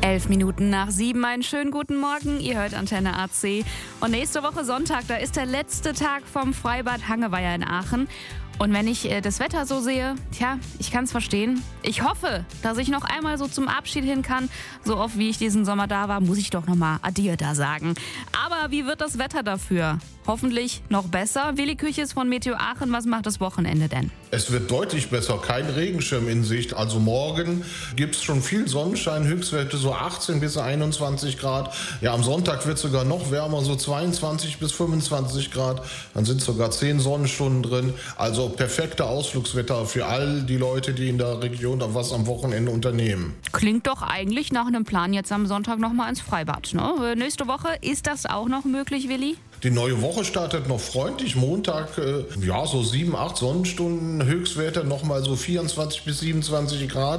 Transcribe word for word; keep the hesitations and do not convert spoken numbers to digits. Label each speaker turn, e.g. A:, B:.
A: Elf Minuten nach sieben, einen schönen guten Morgen. Ihr hört Antenne A C. Und nächste Woche Sonntag, da ist der letzte Tag vom Freibad Hangeweiher in Aachen. Und wenn ich äh, das Wetter so sehe, tja, ich kann es verstehen. Ich hoffe, dass ich noch einmal so zum Abschied hin kann. So oft wie ich diesen Sommer da war, muss ich doch nochmal Adieu da sagen. Aber wie wird das Wetter dafür? Hoffentlich noch besser. Willi Küches von Meteo Aachen, was macht das Wochenende denn?
B: Es wird deutlich besser, kein Regenschirm in Sicht. Also morgen gibt es schon viel Sonnenschein, Höchstwerte so achtzehn bis einundzwanzig Grad. Ja, am Sonntag wird es sogar noch wärmer, so zweiundzwanzig bis fünfundzwanzig Grad. Dann sind sogar zehn Sonnenstunden drin. Also perfekte Ausflugswetter für all die Leute, die in der Region was am Wochenende unternehmen.
A: Klingt doch eigentlich nach einem Plan, jetzt am Sonntag nochmal ins Freibad. Ne? Nächste Woche, ist das auch noch möglich, Willi?
B: Die neue Woche startet noch freundlich. Montag, äh, ja, so sieben, acht Sonnenstunden, Höchstwerte nochmal so vierundzwanzig bis siebenundzwanzig Grad.